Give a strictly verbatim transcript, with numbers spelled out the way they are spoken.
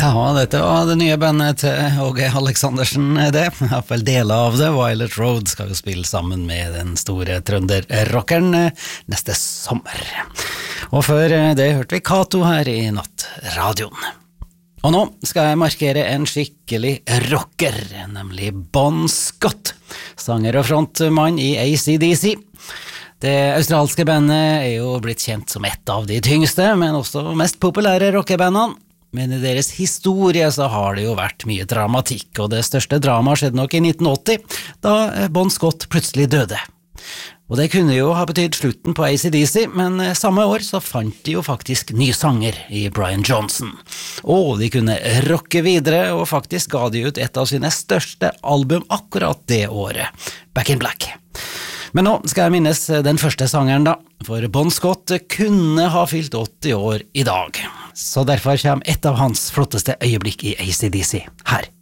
Ja, dette var det nye bandet til Åge Aleksandersen, det. I hvert fall deler av det. Violet Road skal jo spille sammen med den store trønderrockeren neste sommer. Og før det hørte vi Kato her i Nattradioen. Og nå skal jeg markere en skikkelig rocker, nemlig Bon Scott, sanger og frontmann i A C D C. Det australske bandet er jo blitt kjent som et av de tyngste, men også mest populære rockebandene. Men i deres historie så har det jo vært mye dramatikk, og det største dramaet skjedde nok i nitten åtti, da Bon Scott plutselig døde. Og det kunne jo ha betydd slutten på A C D C, men samme år så fant de jo faktisk ny sanger i Brian Johnson. Og de kunne rocke videre, og faktisk ga de ut et av sine største album akkurat det året, Back in Black. Men nå skal jeg minnes den første sangeren da, for Bon Scott kunne ha fylt åtti år i dag. Så derfor kommer et av hans flotteste øyeblikk i A C D C her.